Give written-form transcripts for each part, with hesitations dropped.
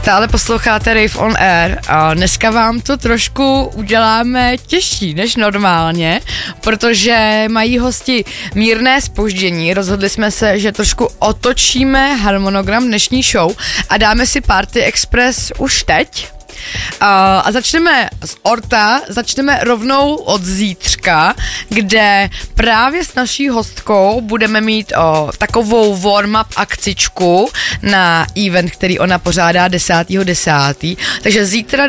Stále posloucháte Rave on Air a dneska vám to trošku uděláme těžší než normálně, protože mají hosti mírné zpoždění. Rozhodli jsme se, že trošku otočíme harmonogram dnešní show a dáme si Party Express už teď. A začneme z orta, začneme rovnou od zítřka, kde právě s naší hostkou budeme mít takovou warm-up akcičku na event, který ona pořádá 10.10. Takže zítra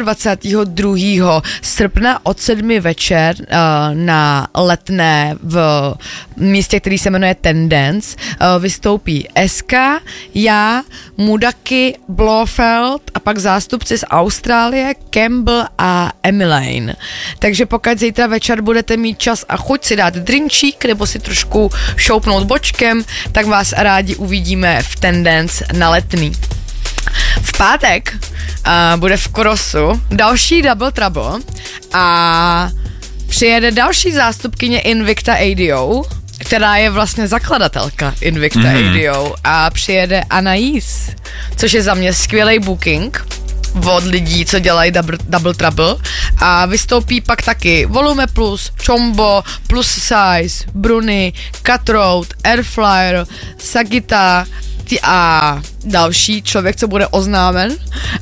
22. srpna od 7 večer na Letné v místě, který se jmenuje Tendence, vystoupí SK, já, Mudaky, Blofeld a pak zástupci z Austrálie, Campbell a Emmeline. Takže pokud zítra večer budete mít čas a chuť si dát drinčík nebo si trošku šoupnout bočkem, tak vás rádi uvidíme v Tendence na Letný. V pátek bude v Crossu další Double Trouble a přijede další zástupkyně Invicta ADO, která je vlastně zakladatelka Invicta ADO, a přijede Anais, což je za mě skvělý booking od lidí, co dělají Double Trouble, a vystoupí pak taky Volume Plus, Chombo, Plus Size, Bruni, Cutthroat, Airflyer, Sagita a další člověk, co bude oznámen,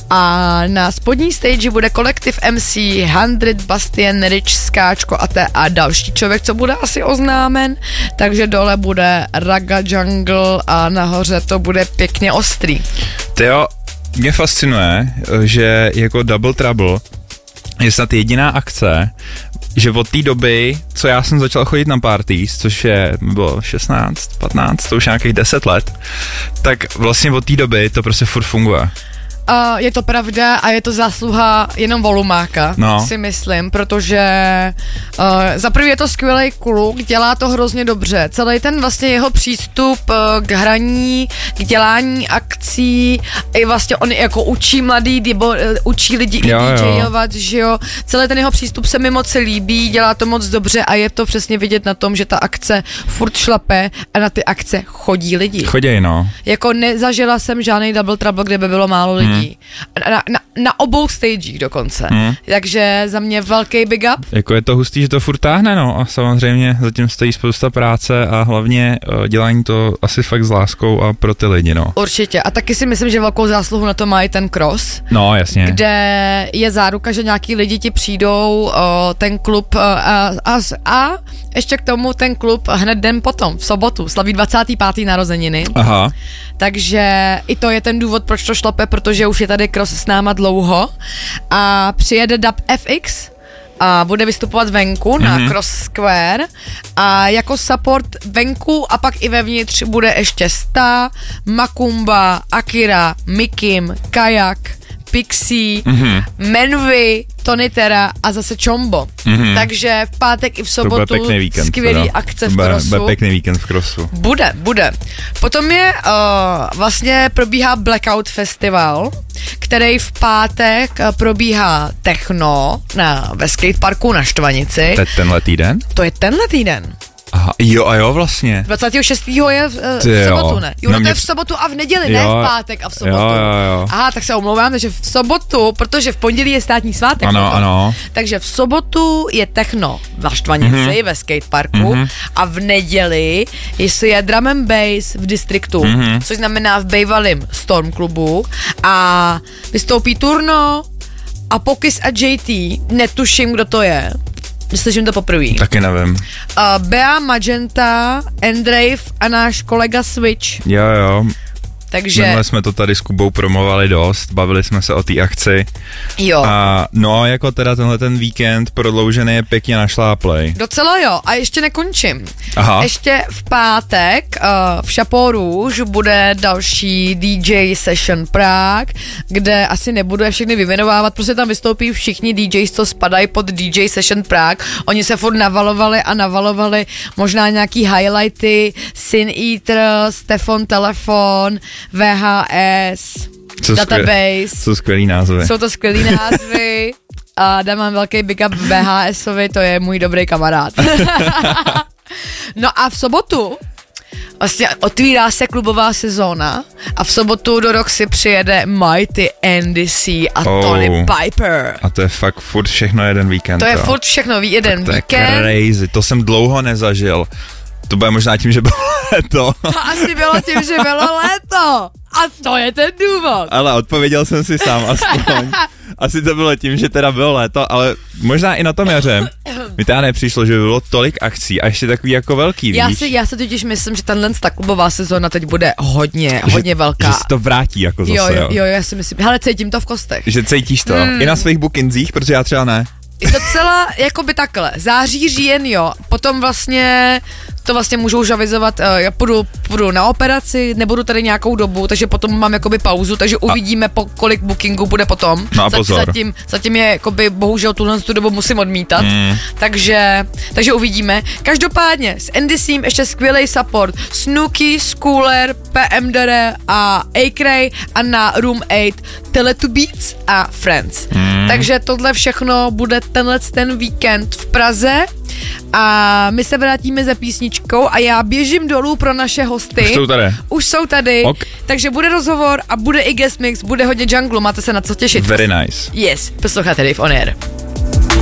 a na spodní stage bude kolektiv MC 100, Bastian, Rich, Skáčko a další člověk, co bude asi oznámen, takže dole bude Raga Jungle a nahoře to bude pěkně ostrý. Tyjo, mě fascinuje, že jako Double Trouble je snad jediná akce, že od té doby, co já jsem začal chodit na parties, což bylo 16, 15, to už nějakých 10 let, tak vlastně od té doby to prostě furt funguje. Je to pravda a je to zásluha jenom Volumáka, si myslím, protože za prvý je to skvělý kluk, dělá to hrozně dobře. Celý ten vlastně jeho přístup k hraní, k dělání akcí, i vlastně on jako učí mladý, učí lidi i DJovat, že jo. Celý ten jeho přístup se mi moc líbí, dělá to moc dobře a je to přesně vidět na tom, že ta akce furt šlape a na ty akce chodí lidi. Choděj, no. Jako nezažila jsem žádný Double Trouble, kde by bylo málo lidí. Na obou stagech dokonce. Takže za mě velký big up. Jako je to hustý, že to furt táhne, no, a samozřejmě zatím stojí spousta práce a hlavně dělání to asi fakt s láskou a pro ty lidi, no. Určitě. A taky si myslím, že velkou zásluhu na to má i ten Cross. No, jasně. Kde je záruka, že nějaký lidi ti přijdou, ten klub a ještě k tomu ten klub hned den potom, v sobotu, slaví 25. narozeniny. Aha. Takže i to je ten důvod, proč to šlape, protože už je tady Cross s náma dlouho a přijede Dub FX a bude vystupovat venku na Cross Square a jako support venku a pak i vevnitř bude ještě Sta, Makumba, Akira, Mikim, Kajak, Pixie, Menvy, Tonitera a zase Chombo. Takže v pátek i v sobotu skvělý akce v Crossu. Bude pěkný víkend v Crossu. Bude. Potom je vlastně probíhá Blackout Festival, který v pátek probíhá techno ve skateparku na Štvanici. To je tenhle týden? To je tenhle týden. Aha, jo, vlastně. 26. je v sobotu, ne? Jo, to je v sobotu a v neděli, ne v pátek a v sobotu. Jo. Aha, tak se omlouvám, takže v sobotu, protože v pondělí je státní svátek. Ano. Takže v sobotu je techno na Štvanici ve skateparku a v neděli je drum and bass v distriktu, což znamená v bývalém Storm klubu, a vystoupí Turno a Pokis a JT, netuším, kdo to je. Slyším to poprvé. Taky nevím. Bea, Magenta, Endrave a náš kolega Switch. Jo. Takže... Minule jsme to tady s Kubou promovali dost, bavili jsme se o té akci. Jo. A no, jako teda tenhle ten víkend prodloužený je pěkně našláplej. Docela jo, a ještě nekončím. Aha. Ještě v pátek v Chapeau Rouge bude další DJ Session Prague, kde asi nebudu je všechny vyjmenovávat, prostě tam vystoupí všichni DJs, co spadají pod DJ Session Prague. Oni se furt navalovali možná nějaký highlighty, Sin Eater, Stefan Telefon, VHS, Database. Jsou skvělý názvy. Jsou to skvělý názvy a dám velký big up VHSovi, to je můj dobrý kamarád. No a v sobotu vlastně otvírá se klubová sezóna a v sobotu do Roxy přijede Mighty Andy C a Tony Piper. A to je fakt furt všechno jeden víkend. To je furt všechno jeden to víkend. To je crazy, to jsem dlouho nezažil. To bude možná tím, že bylo léto. To asi bylo tím, že bylo léto. A to je ten důvod. Ale odpověděl jsem si sám aspoň. Asi to bylo tím, že teda bylo léto, ale možná i na tom jaře mi teda nepřišlo, že by bylo tolik akcí a ještě takový jako velký, víš? Já si totiž myslím, že ta klubová sezóna teď bude hodně velká. Že se to vrátí jako zase, jo, já si myslím. Hele, cítím to v kostech. Že cítíš to? I na svých bookingsích, protože já třeba ne. Docela jakoby takhle. Září, říjen, jo. Potom vlastně to vlastně můžou už avizovat, já půjdu na operaci, nebudu tady nějakou dobu, takže potom mám jakoby pauzu, takže uvidíme, kolik bookingů bude potom. No a pozor. Zatím je jakoby, bohužel tu dobu musím odmítat, takže uvidíme. Každopádně s Endysím ještě skvělý support. Snooki, Schooler, PMDR a A-Cray a na Room 8 Teletubbies a Friends. Takže tohle všechno bude ten víkend v Praze. A my se vrátíme za písničkou a já běžím dolů pro naše hosty. Už jsou tady. Ok. Takže bude rozhovor a bude i guest mix, bude hodně junglu, máte se na co těšit. Very nice. Yes, posloucháte Dave on Air.